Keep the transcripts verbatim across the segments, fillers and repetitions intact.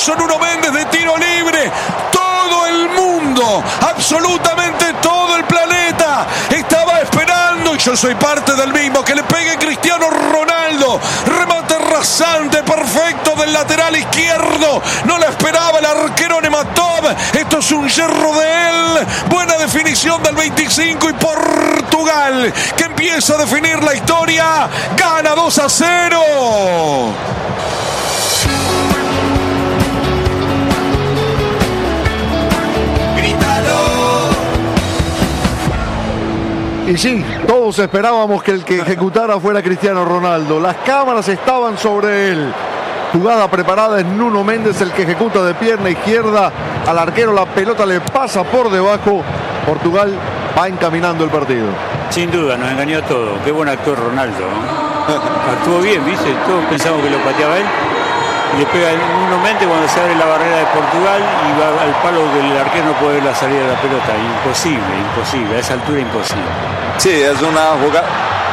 hizo Nuno Méndez de tiro libre. Todo el mundo, absolutamente todo el planeta estaba esperando, y yo soy parte del mismo, que le pegue Cristiano Ronaldo. Remate rasante, perfecto del lateral izquierdo. No la esperaba el arquero Nematov. Esto es un yerro de él. Buena definición del veinticinco, y Portugal, que empieza a definir la historia, gana dos a cero. Y sí, todos esperábamos que el que ejecutara fuera Cristiano Ronaldo. Las cámaras estaban sobre él. Jugada preparada, es Nuno Méndez el que ejecuta de pierna izquierda al arquero. La pelota le pasa por debajo. Portugal va encaminando el partido. Sin duda, nos engañó todo. Qué buen actor Ronaldo, ¿no? Actuó bien, ¿viste? Todos pensamos que lo pateaba él. Y le pega Nuno Méndez cuando se abre la barrera de Portugal y va al palo del arquero, no puede ver la salida de la pelota. Imposible, imposible. A esa altura imposible. Sí, es una jugada.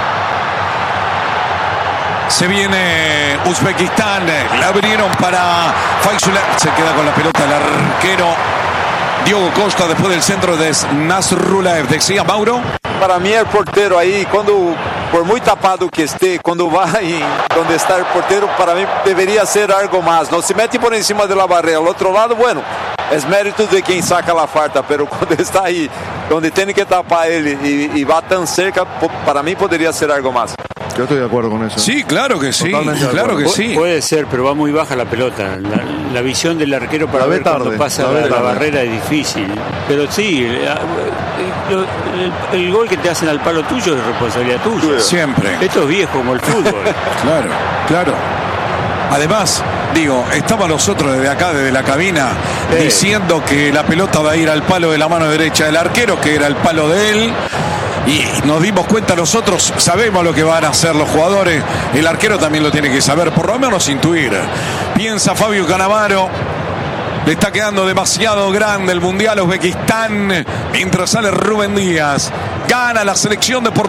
Se viene Uzbekistán, la abrieron para Faisula, se queda con la pelota el arquero Diogo Costa después del centro de Nasrullah. Decía Mauro. Para mí el portero ahí, cuando, por muy tapado que esté, cuando va ahí donde está el portero, para mí debería ser algo más. No se mete por encima de la barrera. Al otro lado, bueno, es mérito de quien saca la falta, pero cuando está ahí, donde tiene que tapar él y, y va tan cerca, para mí podría ser algo más. Yo estoy de acuerdo con eso. Sí, claro que sí, claro que sí. Puede ser, pero va muy baja la pelota. La, la visión del arquero para ver tarde, cuando pasa la, la, la barrera es difícil. Pero sí, el, el, el gol que te hacen al palo tuyo es responsabilidad tuya. Siempre. Esto es viejo como el fútbol. Claro, claro. Además, digo, estamos nosotros desde acá, desde la cabina, eh. diciendo que la pelota va a ir al palo de la mano derecha del arquero, que era el palo de él. Y nos dimos cuenta nosotros, sabemos lo que van a hacer los jugadores. El arquero también lo tiene que saber, por lo menos intuir. Piensa Fabio Cannavaro. Le está quedando demasiado grande el Mundial a Uzbekistán. Mientras sale Rubén Díaz. Gana la selección de Portugal.